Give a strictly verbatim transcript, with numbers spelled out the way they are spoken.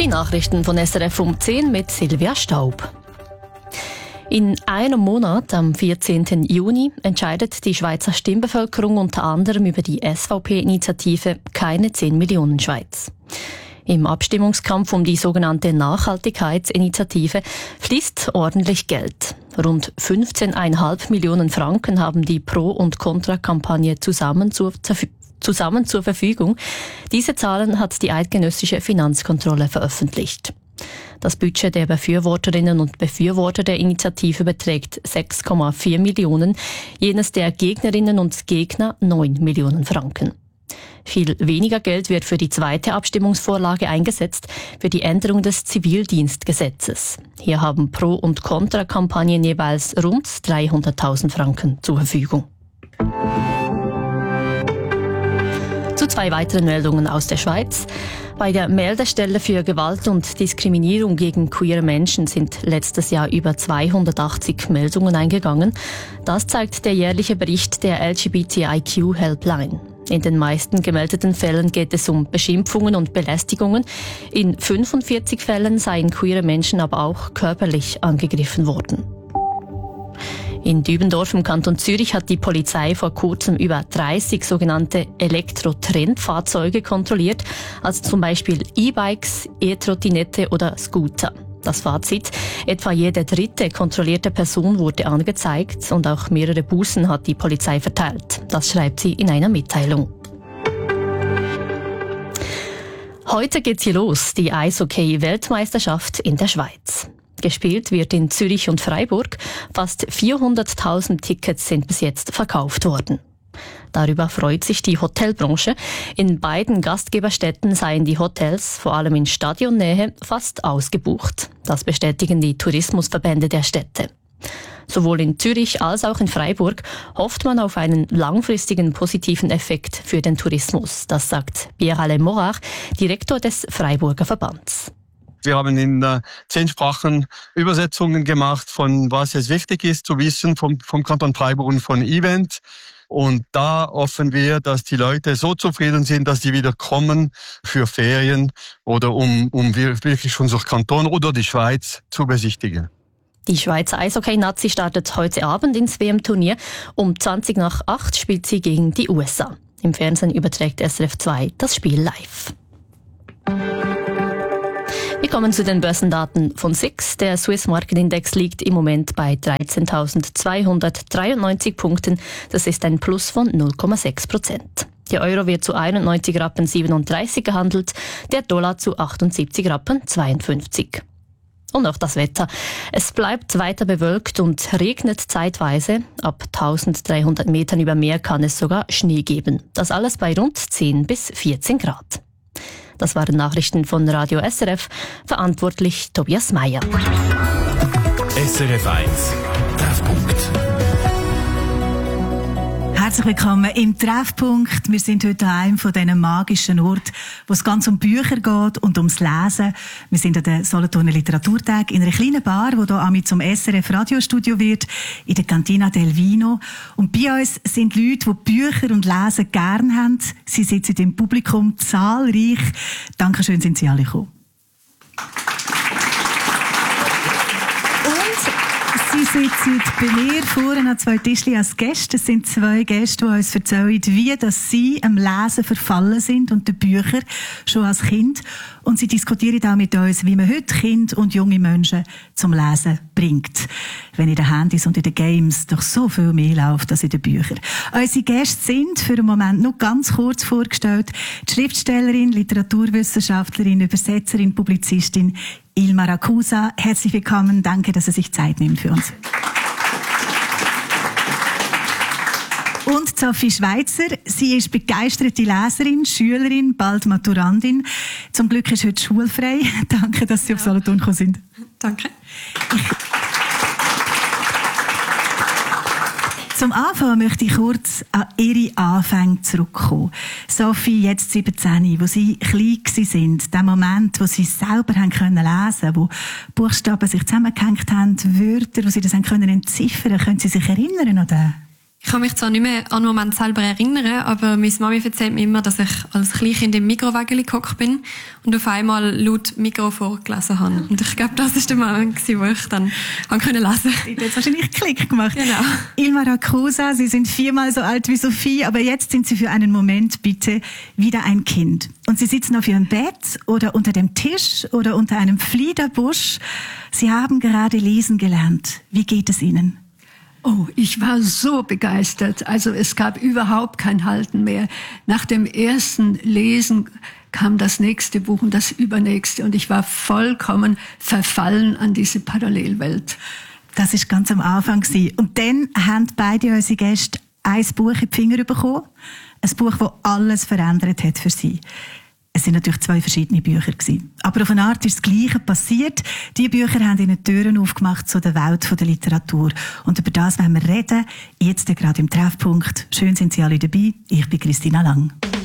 Nachrichten von S R F um zehn mit Silvia Staub. In einem Monat, am vierzehnten Juni, entscheidet die Schweizer Stimmbevölkerung unter anderem über die S V P-Initiative «Keine zehn Millionen Schweiz». Im Abstimmungskampf um die sogenannte Nachhaltigkeitsinitiative fließt ordentlich Geld. Rund fünfzehn Komma fünf Millionen Franken haben die Pro- und Kontra-Kampagne zusammen zur, zusammen zur Verfügung. Diese Zahlen hat die eidgenössische Finanzkontrolle veröffentlicht. Das Budget der Befürworterinnen und Befürworter der Initiative beträgt sechs Komma vier Millionen, jenes der Gegnerinnen und Gegner neun Millionen Franken. Viel weniger Geld wird für die zweite Abstimmungsvorlage eingesetzt, für die Änderung des Zivildienstgesetzes. Hier haben Pro- und Kontra-Kampagnen jeweils rund dreihunderttausend Franken zur Verfügung. Zu zwei weiteren Meldungen aus der Schweiz. Bei der Meldestelle für Gewalt und Diskriminierung gegen queere Menschen sind letztes Jahr über zweihundertachtzig Meldungen eingegangen. Das zeigt der jährliche Bericht der L G B T I Q Helpline. In den meisten gemeldeten Fällen geht es um Beschimpfungen und Belästigungen. In fünfundvierzig Fällen seien queere Menschen aber auch körperlich angegriffen worden. In Dübendorf im Kanton Zürich hat die Polizei vor kurzem über dreißig sogenannte Elektro-Trendfahrzeuge kontrolliert, also zum Beispiel E-Bikes, E-Trottinette oder Scooter. Das Fazit: Etwa jede dritte kontrollierte Person wurde angezeigt und auch mehrere Bußen hat die Polizei verteilt. Das schreibt sie in einer Mitteilung. Heute geht's hier los, die Eishockey-Weltmeisterschaft in der Schweiz. Gespielt wird in Zürich und Freiburg. Fast vierhunderttausend Tickets sind bis jetzt verkauft worden. Darüber freut sich die Hotelbranche. In beiden Gastgeberstädten seien die Hotels, vor allem in Stadionnähe, fast ausgebucht. Das bestätigen die Tourismusverbände der Städte. Sowohl in Zürich als auch in Freiburg hofft man auf einen langfristigen positiven Effekt für den Tourismus. Das sagt Pierre-Alain Morach, Direktor des Freiburger Verbands. Wir haben in äh, zehn Sprachen Übersetzungen gemacht, von was es wichtig ist zu wissen vom, vom Kanton Freiburg und von Event. Und da hoffen wir, dass die Leute so zufrieden sind, dass sie wieder kommen für Ferien oder um, um wirklich unser Kanton oder die Schweiz zu besichtigen. Die Schweizer Eishockey-Nazi startet heute Abend ins W M-Turnier. Um zwanzig nach acht spielt sie gegen die U S A. Im Fernsehen überträgt S R F zwei das Spiel live. Wir kommen zu den Börsendaten von S I X. Der Swiss Market Index liegt im Moment bei dreizehntausendzweihundertdreiundneunzig Punkten. Das ist ein Plus von null Komma sechs Prozent. Der Euro wird zu einundneunzig Rappen siebenunddreißig gehandelt, der Dollar zu achtundsiebzig Rappen zweiundfünfzig. Und auch das Wetter. Es bleibt weiter bewölkt und regnet zeitweise. Ab eintausenddreihundert Metern über Meer kann es sogar Schnee geben. Das alles bei rund zehn bis vierzehn Grad. Das waren Nachrichten von Radio S R F, verantwortlich Tobias Meyer. S R F eins, Treffpunkt. Herzlich willkommen im Treffpunkt. Wir sind heute an einem von diesen magischen Orten, wo es ganz um Bücher geht und ums Lesen. Wir sind an der Solothurner Literaturtag in einer kleinen Bar, die hier ami zum S R F Radiostudio wird, in der Cantina del Vino. Und bei uns sind Leute, die Bücher und Lesen gerne haben. Sie sitzen im Publikum zahlreich. Dankeschön, sind Sie alle gekommen. Sie sitzen bei mir vorne an zwei Tischchen als Gäste. Es sind zwei Gäste, die uns erzählen, wie dass sie am Lesen verfallen sind und den Büchern schon als Kind. Und sie diskutieren auch mit uns, wie man heute Kinder und junge Menschen zum Lesen bringt. Wenn in den Handys und in den Games doch so viel mehr läuft als in den Büchern. Unsere Gäste sind für den Moment noch ganz kurz vorgestellt die Schriftstellerin, Literaturwissenschaftlerin, Übersetzerin, Publizistin Ilma Rakusa. Herzlich willkommen. Danke, dass Sie sich Zeit nehmen für uns. Und Sophie Schweizer. Sie ist begeisterte Leserin, Schülerin, bald Maturandin. Zum Glück ist heute schulfrei. Danke, dass Sie ja. auf Solothurn gekommen sind. Danke. Ich Zum Anfang möchte ich kurz an Ihre Anfänge zurückkommen. Sophie, jetzt siebzehn, wo Sie klein waren, der Moment, wo Sie selber haben können lesen, wo Buchstaben sich zusammengehängt haben, Wörter, wo Sie das haben können entziffern, können Sie sich erinnern an den? Ich kann mich zwar nicht mehr an den Moment selber erinnern, aber meine Mami erzählt mir immer, dass ich als Kleinkind im Mikrowägeli gehockt bin und auf einmal laut Mikro vorgelesen habe. Und ich glaube, das war der Moment, wo ich dann lesen konnte. Du hast jetzt wahrscheinlich Klick gemacht. Genau. Ilma Rakusa, Sie sind viermal so alt wie Sophie, aber jetzt sind Sie für einen Moment bitte wieder ein Kind. Und Sie sitzen auf Ihrem Bett oder unter dem Tisch oder unter einem Fliederbusch. Sie haben gerade lesen gelernt. Wie geht es Ihnen? Oh, ich war so begeistert. Also es gab überhaupt kein Halten mehr. Nach dem ersten Lesen kam das nächste Buch und das übernächste. Und ich war vollkommen verfallen an diese Parallelwelt. Das war ganz am Anfang. Und dann haben beide unsere Gäste ein Buch in die Finger bekommen. Ein Buch, das alles verändert hat für sie. Es sind natürlich zwei verschiedene Bücher gewesen. Aber auf eine Art ist das Gleiche passiert. Die Bücher haben ihnen Türen aufgemacht zu der Welt der Literatur. Und über das wollen wir reden. Jetzt gerade im Treffpunkt. Schön sind Sie alle dabei. Ich bin Christina Lang.